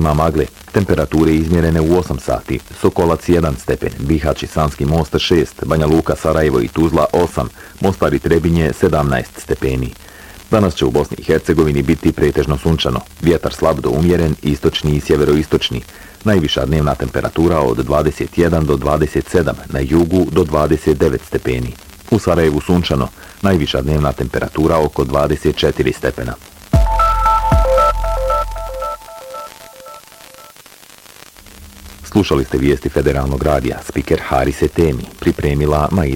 ima magle. Temperature izmjerene u 8 sati. Sokolac 1 stepen, Bihać i Sanski Most 6, Banja Luka, Sarajevo i Tuzla 8, Mostar i Trebinje 17 stepeni. Danas će u Bosni i Hercegovini biti pretežno sunčano. Vjetar slab do umjeren, istočni i sjeveroistočni. Najviša dnevna temperatura od 21 do 27, na jugu do 29 stepeni. U Sarajevu sunčano, najviša dnevna temperatura oko 24 stepena. Slušali ste vijesti Federalnog radija, spiker Haris Etemi, pripremila Maida.